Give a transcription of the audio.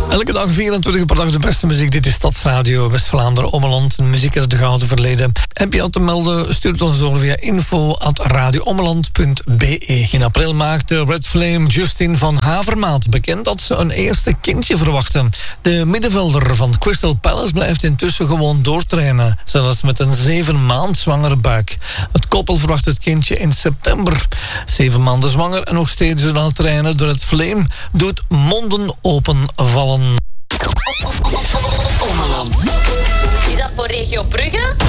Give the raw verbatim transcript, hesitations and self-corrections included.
Elke dag vierentwintig per dag de beste muziek. Dit is Stadsradio West-Vlaanderen, Ommeland. Muziek uit het gouden verleden. Heb je al te melden? Stuur het ons door via info at radioommeland punt b e. In april maakte Red Flame Justin van Havermaat bekend dat ze een eerste kindje verwachten. De middenvelder van Crystal Palace blijft intussen gewoon doortrainen. Zelfs met een zeven maand zwangere buik. Het koppel verwacht het kindje in september. Zeven maanden zwanger en nog steeds aan het trainen. De Red Flame doet monden open vallen. Ommeland. Is dat voor regio Brugge?